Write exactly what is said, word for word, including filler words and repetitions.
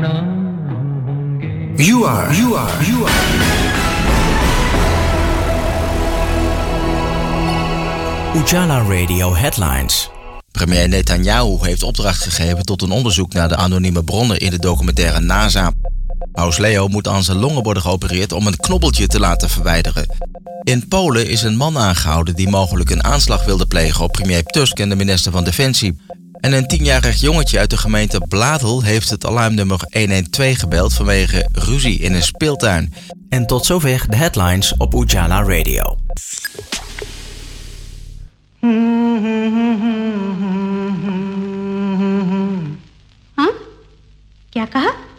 You are, you are, you are. Ujala Radio Headlines. Premier Netanyahu heeft opdracht gegeven tot een onderzoek naar de anonieme bronnen in de documentaire NASA. Paus Leo moet aan zijn longen worden geopereerd om een knobbeltje te laten verwijderen. In Polen is een man aangehouden die mogelijk een aanslag wilde plegen op premier Tusk en de minister van Defensie. En een tienjarig jongetje uit de gemeente Bladel heeft het alarmnummer honderdtwaalf gebeld vanwege ruzie in een speeltuin. En tot zover de headlines op Ujala Radio. हाँ? क्या कहा?